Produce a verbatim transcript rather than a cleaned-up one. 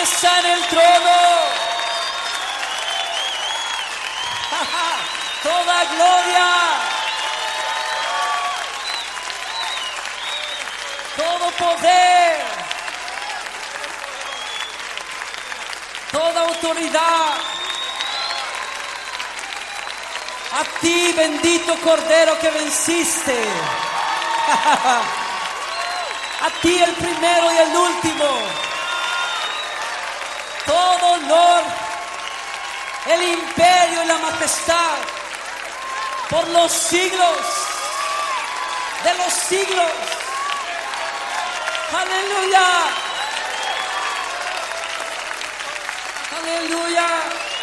está en el trono. Toda gloria, todo poder, toda autoridad, a ti, bendito Cordero que venciste. A ti, el primero y el último. Todo honor, el imperio y la majestad por los siglos de los siglos. Aleluya. Aleluya.